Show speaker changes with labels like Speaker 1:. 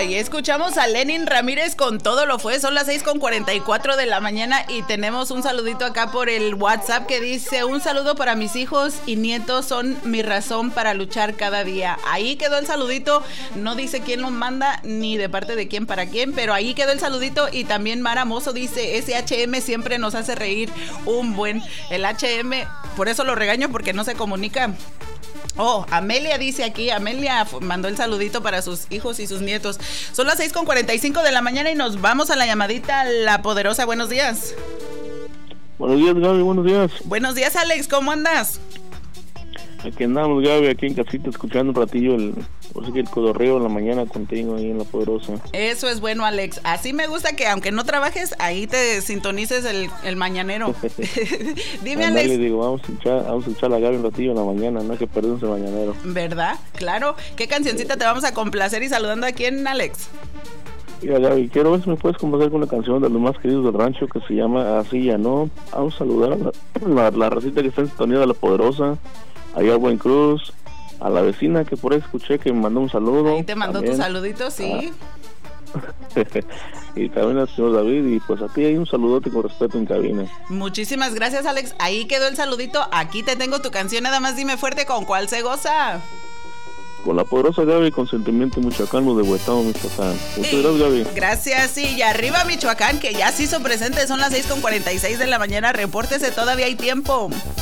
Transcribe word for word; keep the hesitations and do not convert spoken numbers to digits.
Speaker 1: Ahí escuchamos a Lenin Ramírez con Todo lo fue. Son las seis con cuarenta y cuatro de la mañana y tenemos un saludito acá por el WhatsApp que dice: un saludo para mis hijos y nietos, son mi razón para luchar cada día. Ahí quedó el saludito, no dice quién lo manda ni de parte de quién para quién, pero ahí quedó el saludito. Y también Mara Mozo dice: ese H M siempre nos hace reír un buen. El H M, por eso lo regaño, porque no se comunica. Oh, Amelia dice aquí, Amelia mandó el saludito para sus hijos y sus nietos. Son las seis con cuarenta y cinco de la mañana y nos vamos a la llamadita La Poderosa. Buenos días.
Speaker 2: Buenos días, Gaby, buenos días.
Speaker 1: Buenos días, Alex, ¿cómo andas?
Speaker 2: Aquí andamos, Gaby, aquí en casita escuchando un ratillo el, o sea, que el codorreo en la mañana contigo ahí en La Poderosa.
Speaker 1: Eso es bueno, Alex. Así me gusta que aunque no trabajes, ahí te sintonices el, el mañanero. Dime,
Speaker 2: Andale,
Speaker 1: Alex.
Speaker 2: digo, vamos a echar, vamos a echar la Gaby un ratillo en la mañana, no hay que perderse el mañanero.
Speaker 1: ¿Verdad? Claro. ¿Qué cancioncita te vamos a complacer y saludando a quién, Alex?
Speaker 2: Mira, Gaby, quiero ver si me puedes complacer con una canción de los más queridos del rancho que se llama Así Ya No. Vamos a saludar a la, la, la racita que está en sintonía de La Poderosa, allá a Buen Cruz, a la vecina que por ahí escuché que me mandó un saludo.
Speaker 1: Ahí te mandó
Speaker 2: también.
Speaker 1: Tu saludito, sí.
Speaker 2: Ah. Y también al señor David, y pues a ti hay un saludote con respeto en cabina.
Speaker 1: Muchísimas gracias, Alex. Ahí quedó el saludito. Aquí te tengo tu canción, nada más dime fuerte con cuál se goza.
Speaker 2: Con La Poderosa, Gaby, con Sentimiento Michoacano de Huetamo, Michoacán. Muchas gracias, Gaby.
Speaker 1: Gracias, sí, y arriba Michoacán, que ya se hizo presente. Son las seis con cuarenta y seis de la mañana. Repórtese, todavía hay tiempo.